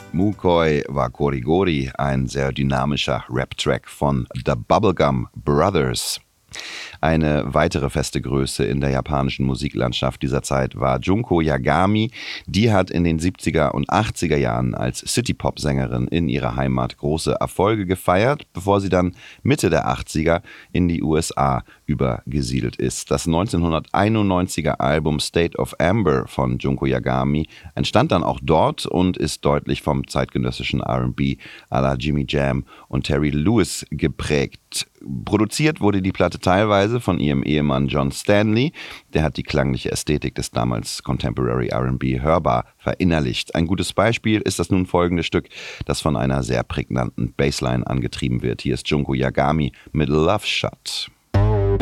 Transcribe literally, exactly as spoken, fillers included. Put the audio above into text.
Mukoi wa Gorigori, ein sehr dynamischer Rap-Track von The Bubblegum Brothers. Eine weitere feste Größe in der japanischen Musiklandschaft dieser Zeit war Junko Yagami. Die hat in den siebziger und achtziger Jahren als City-Pop-Sängerin in ihrer Heimat große Erfolge gefeiert, bevor sie dann Mitte der achtziger in die U S A übergesiedelt ist. Das neunzehnhunderteinundneunziger Album State of Amber von Junko Yagami entstand dann auch dort und ist deutlich vom zeitgenössischen R and B à la Jimmy Jam und Terry Lewis geprägt. Produziert wurde die Platte teilweise von ihrem Ehemann John Stanley. Der hat die klangliche Ästhetik des damals Contemporary R and B hörbar verinnerlicht. Ein gutes Beispiel ist das nun folgende Stück, das von einer sehr prägnanten Bassline angetrieben wird. Hier ist Junko Yagami mit Love Shot.